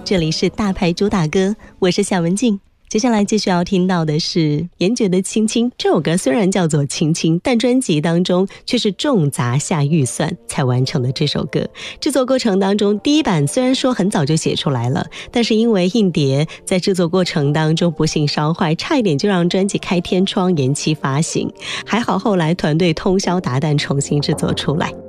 这里是大牌主打歌，我是夏文静。接下来继续要听到的是严爵的青青。这首歌虽然叫做青青，但专辑当中却是重砸下预算才完成的这首歌。制作过程当中，第一版虽然说很早就写出来了，但是因为硬碟在制作过程当中不幸烧坏，差一点就让专辑开天窗延期发行，还好后来团队通宵达旦重新制作出来。